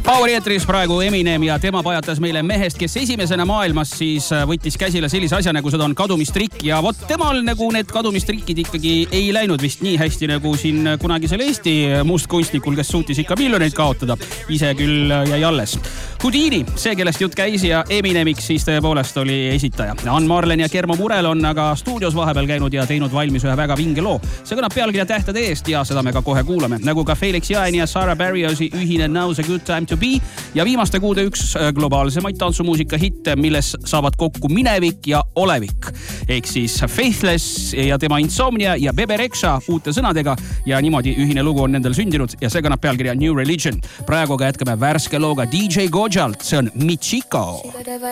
Power eetris praegu Eminem ja tema pajatas meile mehest, kes esimesena maailmas siis võttis käsile sellise asja, nagu seda on kadumistrikk ja vot temal nagu need kadumistrikkid ikkagi ei läinud vist nii hästi nagu siin kunagisel Eesti mustkunstnikul, kes suutis ikka miljoneid kaotada. Ise küll jäi alles. Houdini, see kellest jutt käis ja Eminemiks siis tõepoolest oli esitaja. Ann Marlen ja Kermo Murel on aga stuudios vahepeal käinud ja teinud valmis ühe väga vinge loo. See kõnab pealkirja Tähtede eest ja seda me ka kohe kuulame. Nagu ka Felix Jaeni ja Sarah Barriosi ühine Now's a Good Time to Be ja viimaste kuude üks globaalsemaid tantsumuusika hitte, milles saavad kokku minevik ja olevik. Ehk siis Faithless ja tema Insomnia ja Bebe Rexha uute sõnadega ja niimoodi ühine lugu on nendel sündinud ja see kannab pealkirja New Religion. Praegu aga jätkame värske looga DJ Gojalt, see on Michiko.